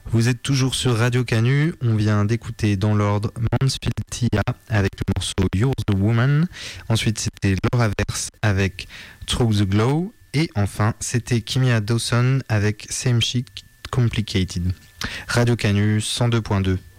Vous êtes toujours sur Radio Canu. On vient d'écouter dans l'ordre Mansfield Tia avec le morceau You're the Woman. Ensuite, c'était Laura Verse avec Through the Glow. Et enfin, c'était Kimia Dawson avec Same Chic Complicated. Radio Canu 102.2.